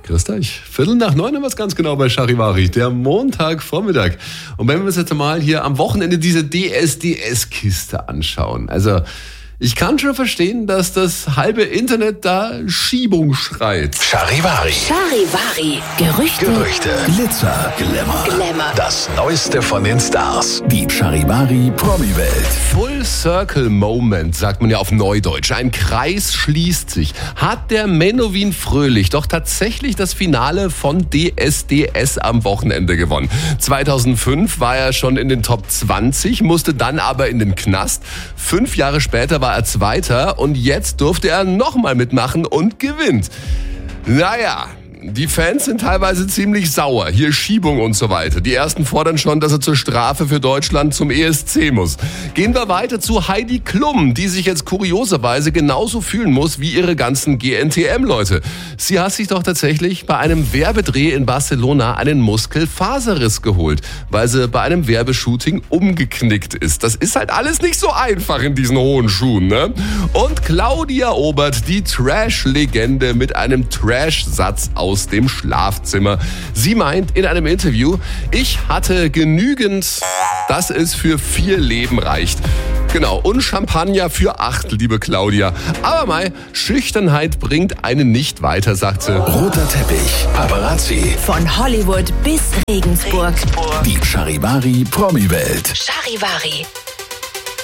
Grüß euch. 8:15 haben wir es ganz genau bei Charivari, der Montagvormittag. Und wenn wir uns jetzt mal hier am Wochenende diese DSDS-Kiste anschauen, also ich kann schon verstehen, dass das halbe Internet da Schiebung schreit. Charivari. Charivari. Gerüchte. Glitzer. Glamour. Das Neueste von den Stars. Die Charivari Promi-Welt. Full Circle Moment, sagt man ja auf Neudeutsch. Ein Kreis schließt sich. Hat der Menowin Fröhlich doch tatsächlich das Finale von DSDS am Wochenende gewonnen. 2005 war er schon in den Top 20, musste dann aber in den Knast. 5 Jahre später war er Zweiter und jetzt durfte er nochmal mitmachen und gewinnt. Naja, die Fans sind teilweise ziemlich sauer. Hier Schiebung und so weiter. Die ersten fordern schon, dass er zur Strafe für Deutschland zum ESC muss. Gehen wir weiter zu Heidi Klum, die sich jetzt kurioserweise genauso fühlen muss wie ihre ganzen GNTM-Leute. Sie hat sich doch tatsächlich bei einem Werbedreh in Barcelona einen Muskelfaserriss geholt, weil sie bei einem Werbeshooting umgeknickt ist. Das ist halt alles nicht so einfach in diesen hohen Schuhen, ne? Und Claudia Obert, die Trash-Legende mit einem Trash-Satz aus dem Schlafzimmer. Sie meint in einem Interview, ich hatte genügend, dass es für 4 Leben reicht. Genau, und Champagner für 8, liebe Claudia. Aber mei, Schüchternheit bringt einen nicht weiter, sagt sie. Roter Teppich. Paparazzi. Von Hollywood bis Regensburg. Die Charivari Promi-Welt. Charivari.